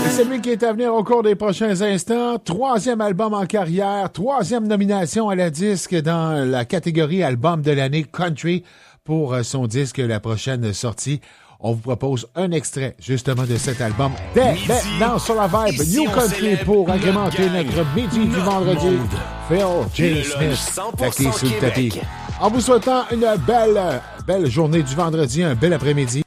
Et celui qui est à venir au cours des prochains instants, 3e album en carrière, 3e nomination à la disque dans la catégorie album de l'année country pour son disque La Prochaine Sortie. On vous propose un extrait justement de cet album dès maintenant sur la vibe New Country pour agrémenter notre midi du vendredi. Phil J. Smith, la clé sous le tapis. En vous souhaitant une belle journée du vendredi, un bel après-midi.